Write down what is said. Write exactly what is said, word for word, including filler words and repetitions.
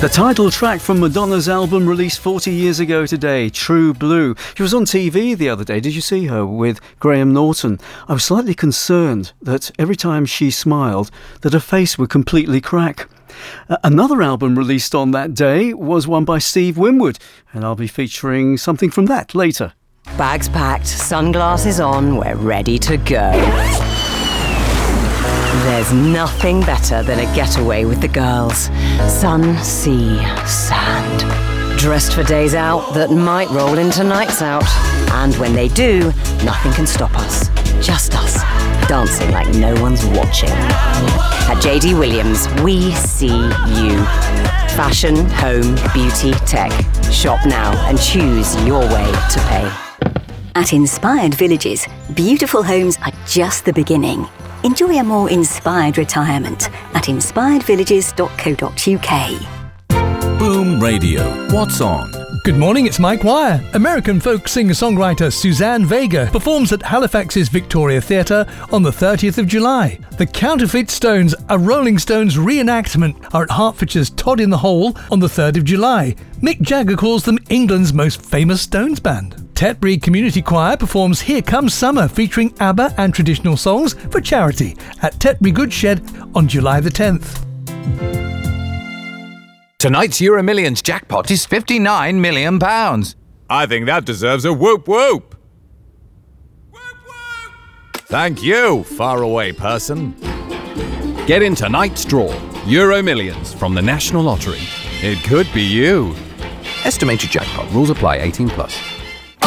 The title track from Madonna's album released forty years ago today, True Blue. She was on T V the other day. Did you see her with Graham Norton? I was slightly concerned that every time she smiled, that her face would completely crack. Uh, another album released on that day was one by Steve Winwood, and I'll be featuring something from that later. Bags packed, sunglasses on, we're ready to go. There's nothing better than a getaway with the girls. Sun, sea, sand. Dressed for days out that might roll into nights out. And when they do, nothing can stop us. Just us, dancing like no one's watching. At J D Williams, we see you. Fashion, home, beauty, tech. Shop now and choose your way to pay. At Inspired Villages, beautiful homes are just the beginning. Enjoy a more inspired retirement at inspired villages dot co dot uk. Boom Radio. What's on? Good morning, it's Mike Wire. American folk singer-songwriter Suzanne Vega performs at Halifax's Victoria Theatre on the thirtieth of July. The Counterfeit Stones, a Rolling Stones reenactment, are at Hertfordshire's Todd in the Hole on the third of July. Mick Jagger calls them England's most famous Stones band. Tetbury Community Choir performs Here Comes Summer featuring ABBA and traditional songs for charity at Tetbury Goodshed on July the tenth. Tonight's Euro Millions jackpot is fifty-nine million pounds. I think that deserves a whoop whoop. Whoop whoop. Thank you, faraway person. Get in tonight's draw. Euro Millions from the National Lottery. It could be you. Estimated jackpot. Rules apply. eighteen plus.